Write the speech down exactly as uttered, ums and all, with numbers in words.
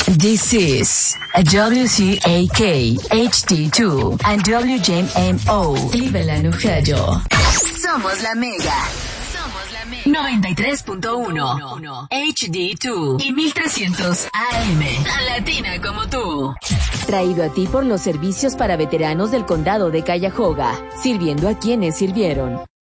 This is a W C A K H D two and W J M O Cleveland, Ohio. Somos la Mega. Somos la Mega. noventa y tres punto uno H D dos y mil trescientos A M. Latina como tú. Traído a ti por los servicios para veteranos del condado de Cuyahoga, sirviendo a quienes sirvieron.